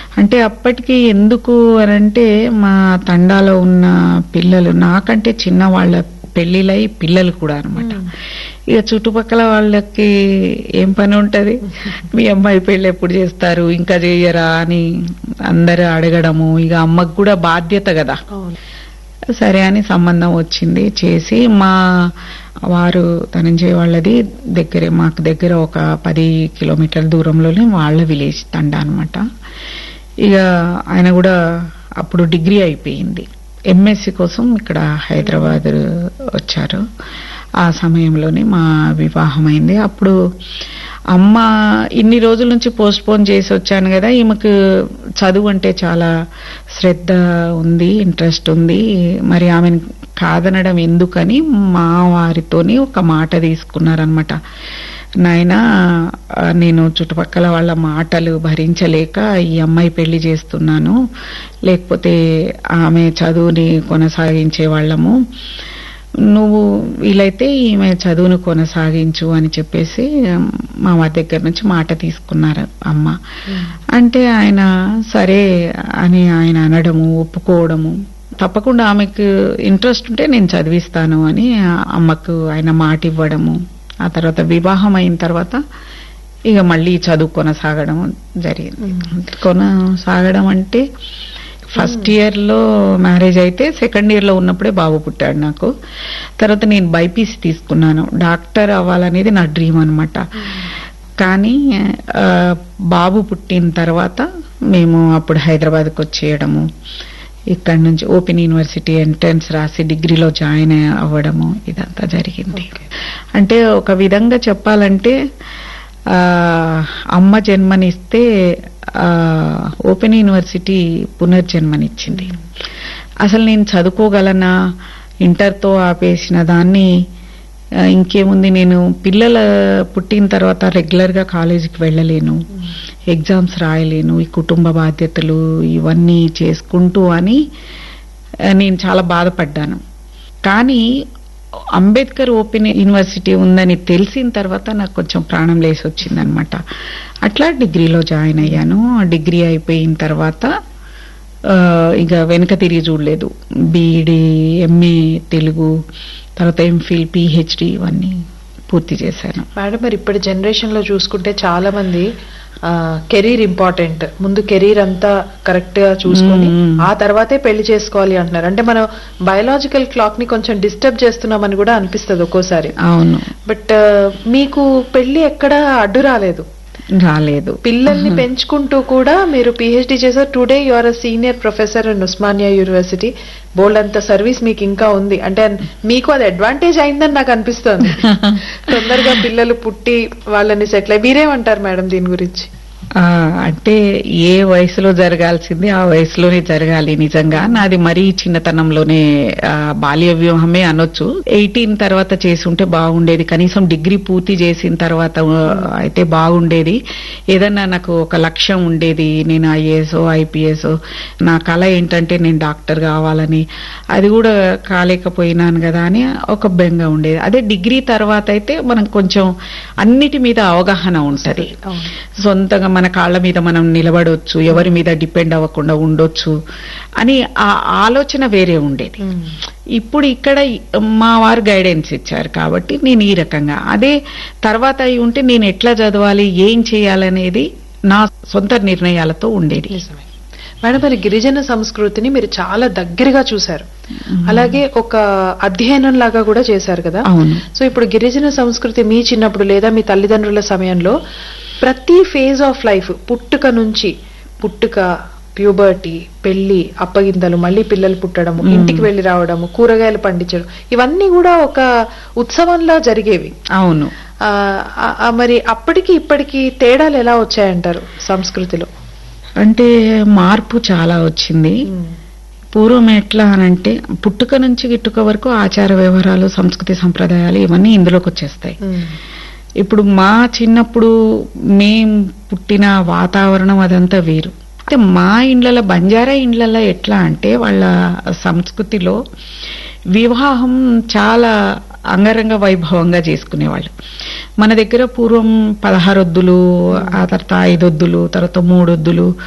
అంటే అప్పటికి ఎందుకు అనంటే మా తండాలో ఉన్న పిల్లలు నాకంటే చిన్న వాళ్ళ పెళ్లిలై పిల్లలు కూడా అనమాట. ఇక చుట్టుపక్కల వాళ్ళకి ఏం పని ఉంటది, మీ అమ్మాయి పెళ్లి ఎప్పుడు చేస్తారు, ఇంకా చెయ్యరా అని అందరూ అడగడము. ఇక అమ్మకు కూడా బాధ్యత కదా. సరే అని సంబంధం వచ్చింది, చేసి మా వారు ధనంజయ వాళ్ళది దగ్గరే, మాకు దగ్గర ఒక 10 కిలోమీటర్ల దూరంలోనే వాళ్ళ విలేజ్ తండా అనమాట. ఇక ఆయన కూడా అప్పుడు డిగ్రీ అయిపోయింది, ఎంఎస్సి కోసం ఇక్కడ హైదరాబాద్ వచ్చారు. ఆ సమయంలోనే మా వివాహం అయింది. అప్పుడు అమ్మ ఇన్ని రోజుల నుంచి పోస్ట్ పోన్ చేసి వచ్చాను కదా, ఈమెకు చదువు అంటే చాలా శ్రద్ధ ఉంది, ఇంట్రెస్ట్ ఉంది, మరి ఆమెను కాదనడం ఎందుకని మా వారితోని ఒక మాట తీసుకున్నారనమాట. నాయనా, నేను చుట్టుపక్కల వాళ్ళ మాటలు భరించలేక ఈ అమ్మాయి పెళ్లి చేస్తున్నాను, లేకపోతే ఆమె చదువుని కొనసాగించే వాళ్ళము, నువ్వు వీలైతే ఈమె చదువును కొనసాగించు అని చెప్పేసి మా వారి దగ్గర నుంచి మాట తీసుకున్నారు అమ్మ. అంటే ఆయన సరే అని ఆయన అనడము, ఒప్పుకోవడము, తప్పకుండా ఆమెకు ఇంట్రెస్ట్ ఉంటే నేను చదివిస్తాను అని అమ్మకు ఆయన మాట ఇవ్వడము. ఆ తర్వాత వివాహం అయిన తర్వాత ఇక మళ్ళీ చదువు కొనసాగడం జరిగింది. కొనసాగడం అంటే ఫస్ట్ ఇయర్ లో మ్యారేజ్ అయితే సెకండ్ ఇయర్ లో ఉన్నప్పుడే బాబు పుట్టాడు నాకు. తర్వాత నేను బైపీసీ తీసుకున్నాను, డాక్టర్ అవ్వాలనేది నా డ్రీమ్ అనమాట. కానీ బాబు పుట్టిన తర్వాత మేము అప్పుడు హైదరాబాద్కి వచ్చేయడము, ఇక్కడ నుంచి ఓపెన్ యూనివర్సిటీ ఎంట్రన్స్ రాసి డిగ్రీలో జాయిన్ అవ్వడము, ఇదంతా జరిగింది. అంటే ఒక విధంగా చెప్పాలంటే అమ్మ జన్మనిస్తే ఓపెన్ యూనివర్సిటీ పునర్జన్మనిచ్చింది. అసలు నేను చదువుకోగలనా, ఇంటర్తో ఆపేసిన దాన్ని ఇంకేముంది, నేను పిల్లల పుట్టిన తర్వాత రెగ్యులర్ గా కాలేజీకి వెళ్ళలేను, ఎగ్జామ్స్ రాయలేను, ఈ కుటుంబ బాధ్యతలు ఇవన్నీ చేసుకుంటూ అని నేను చాలా బాధపడ్డాను. కానీ అంబేద్కర్ ఓపెన్ యూనివర్సిటీ ఉందని తెలిసిన తర్వాత నాకు కొంచెం ప్రాణం లేసి వచ్చిందనమాట. అట్లా డిగ్రీలో జాయిన్ అయ్యాను. డిగ్రీ అయిపోయిన తర్వాత ఇక వెనక తిరిగి చూడలేదు. బీఈడి, ఎంఏ తెలుగు, తర్వాత ఎంఫిల్, పిహెచ్డి ఇవన్నీ పూర్తి చేశాను. మేడం, మరి ఇప్పటి జనరేషన్ లో చూసుకుంటే చాలా మంది కెరీర్ ఇంపార్టెంట్, ముందు కెరీర్ అంతా కరెక్ట్ గా చూసుకొని ఆ తర్వాతే పెళ్లి చేసుకోవాలి అంటున్నారు. అంటే మనం బయోలాజికల్ క్లాక్ ని కొంచెం డిస్టర్బ్ చేస్తున్నామని కూడా అనిపిస్తుంది ఒక్కోసారి. అవును. బట్ మీకు పెళ్లి ఎక్కడ అడ్డు రాలేదు. పిల్లల్ని పెంచుకుంటూ కూడా మీరు పిహెచ్డి చేశారు. Today you are a senior professor in Osmania university. బోల్డ్ అంత సర్వీస్ మీకు ఇంకా ఉంది. అంటే మీకు అది అడ్వాంటేజ్ అయిందని నాకు అనిపిస్తోంది. తొందరగా పిల్లలు పుట్టి వాళ్ళని సెటిల్ అయ్యి. మీరేమంటారు మేడం దీని గురించి? అంటే ఏ వయసులో జరగాల్సింది ఆ వయసులోనే జరగాలి. నిజంగా నాది మరీ చిన్నతనంలోనే బాల్య వివాహమే అనొచ్చు. 18 తర్వాత చేసి ఉంటే బాగుండేది, కనీసం డిగ్రీ పూర్తి చేసిన తర్వాత అయితే బాగుండేది. ఏదన్నా నాకు ఒక లక్ష్యం ఉండేది, నేను ఐఏఎస్ ఐపీఎస్, నా కళ ఏంటంటే నేను డాక్టర్ కావాలని. అది కూడా కాలేకపోయినాను కదా అని ఒక బెంగ ఉండేది. అదే డిగ్రీ తర్వాత అయితే మనం కొంచెం అన్నిటి మీద అవగాహన ఉంటది, సొంతంగా మన కాళ్ల మీద మనం నిలబడవచ్చు, ఎవరి మీద డిపెండ్ అవ్వకుండా ఉండొచ్చు అని ఆ ఆలోచన వేరే ఉండేది. ఇప్పుడు ఇక్కడ మా వారు గైడెన్స్ ఇచ్చారు కాబట్టి నేను ఈ రకంగా, అదే తర్వాత అయి ఉంటే నేను ఎట్లా చదవాలి, ఏం చేయాలనేది నా సొంత నిర్ణయాలతో ఉండేది. మేడం, మరి గిరిజన సంస్కృతిని మీరు చాలా దగ్గరగా చూశారు, అలాగే ఒక అధ్యయనం లాగా కూడా చేశారు కదా. సో ఇప్పుడు గిరిజన సంస్కృతి మీ చిన్నప్పుడు లేదా మీ తల్లిదండ్రుల సమయంలో ప్రతి ఫేజ్ ఆఫ్ లైఫ్, పుట్టుక, ప్యూబర్టీ, పెళ్లి, అప్పగింతలు, మళ్లీ పిల్లలు పుట్టడము, ఇంటికి వెళ్లి రావడము, కూరగాయలు పండించడం, ఇవన్నీ కూడా ఒక ఉత్సవంలా జరిగేవి. అవును. మరి అప్పటికి ఇప్పటికి తేడాలు ఎలా వచ్చాయంటారు సంస్కృతిలో? అంటే మార్పు చాలా వచ్చింది. పూర్వం ఎట్లా అనంటే పుట్టుక నుంచి గిట్టుక వరకు ఆచార వ్యవహారాలు, సంస్కృతి సంప్రదాయాలు ఇవన్నీ ఇందులోకి వచ్చేస్తాయి. ఇప్పుడు మా చిన్నప్పుడు మేం పుట్టిన వాతావరణం అదంతా వేరు. అయితే మా ఇండ్లలో, బంజారా ఇండ్లలో ఎట్లా అంటే వాళ్ళ సంస్కృతిలో వివాహం చాలా అంగరంగ వైభవంగా చేసుకునేవాళ్ళు. మన దగ్గర పూర్వం 16 ఒద్దులు, ఆ తర్వాత 5 ఒద్దులు, తర్వాత 3 ఒద్దులు,